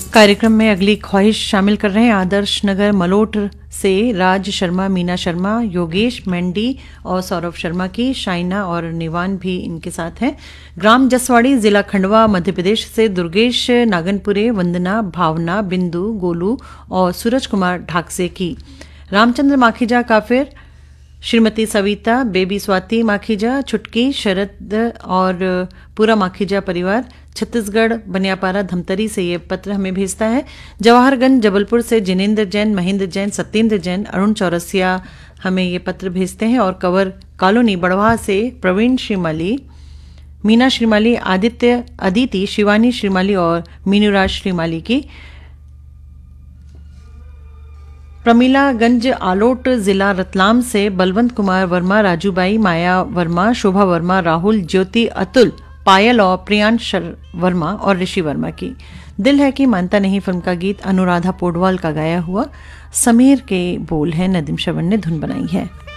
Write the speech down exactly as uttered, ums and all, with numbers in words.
कार्यक्रम में अगली ख्वाहिश शामिल कर रहे हैं आदर्श नगर मलोट से राज शर्मा, मीना शर्मा, योगेश मेंडी और सौरभ शर्मा की। शाइना और निवान भी इनके साथ हैं। ग्राम जसवाड़ी, जिला खंडवा, मध्य प्रदेश से दुर्गेश नागनपुरे, वंदना, भावना, बिंदु, गोलू और सूरज कुमार ढाकसे की। रामचंद्र माखीजा काफिर, श्रीमती सविता, बेबी स्वाति माखीजा, छुटकी, शरद और पूरा माखीजा परिवार छत्तीसगढ़ बनियापारा धमतरी से ये पत्र हमें भेजता है। जवाहरगंज जबलपुर से जिनेंद्र जैन, महेंद्र जैन, सत्येंद्र जैन, अरुण चौरसिया हमें ये पत्र भेजते हैं। और कवर कॉलोनी बड़वा से प्रवीण श्रीमाली, मीना श्रीमाली, आदित्य अदिति, शिवानी श्रीमाली और मीनूराज श्रीमाली की। प्रमिलागंज आलोट, जिला रतलाम से बलवंत कुमार वर्मा, राजूबाई, माया वर्मा, शोभा वर्मा, राहुल, ज्योति, अतुल, पायल और प्रियांश वर्मा और ऋषि वर्मा की। दिल है कि मानता नहीं फिल्म का गीत अनुराधा पौडवाल का गाया हुआ, समीर के बोल है, नदीम श्रवण ने धुन बनाई है।